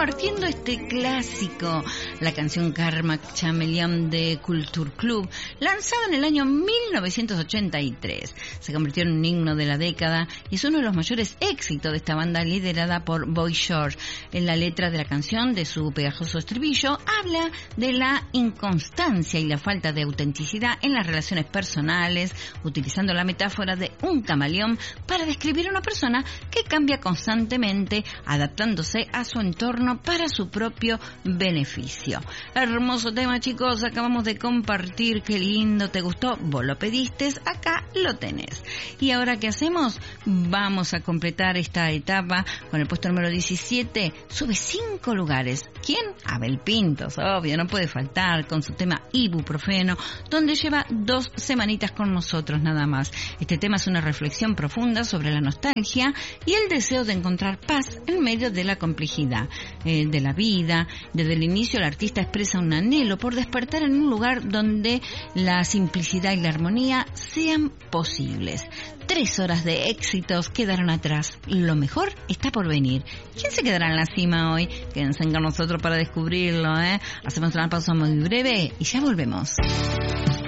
compartiendo este clásico, la canción Karma Chameleon de Culture Club, lanzada en el año 1983. Se convirtió en un himno de la década y es uno de los mayores éxitos de esta banda liderada por Boy George. En la letra de la canción, de su pegajoso estribillo, habla de la inconstancia y la falta de autenticidad en las relaciones personales, utilizando la metáfora de un camaleón para describir a una persona que cambia constantemente, adaptándose a su entorno para su propio beneficio. Hermoso tema, chicos, acabamos de compartir, qué lindo, ¿te gustó? Vos lo pediste, acá lo tenés. Y ahora, ¿qué hacemos? Vamos a completar esta etapa con el puesto número 17, sube 5 lugares. ¿Quién? Abel Pintos, obvio, no puede faltar, con su tema Ibuprofeno, donde lleva 2 semanitas con nosotros nada más. Este tema es una reflexión profunda sobre la nostalgia y el deseo de encontrar paz en medio de la complejidad de la vida. Desde el inicio el artista expresa un anhelo por despertar en un lugar donde la simplicidad y la armonía sean posibles. 3 horas de éxitos quedaron atrás. Lo mejor está por venir. ¿Quién se quedará en la cima hoy? Quédense con nosotros para descubrirlo, ¿eh? Hacemos una pausa muy breve y ya volvemos.